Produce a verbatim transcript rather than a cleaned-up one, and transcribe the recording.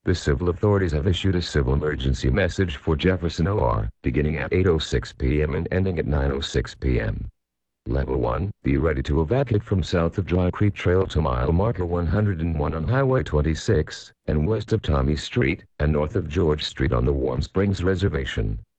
The civil authorities have issued a civil emergency message for Jefferson O R, beginning at eight oh six p m and ending at nine oh six p m Level one, be ready to evacuate from south of Dry Creek Trail to mile marker one hundred one on Highway twenty-six, and west of Tommy Street, and north of George Street on the Warm Springs Reservation.